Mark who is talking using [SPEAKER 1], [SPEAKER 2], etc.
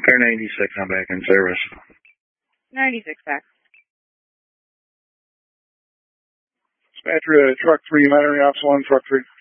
[SPEAKER 1] Air 96, I'm back in service.
[SPEAKER 2] 96 back.
[SPEAKER 3] Dispatcher, truck 3, battery ops 1, truck 3.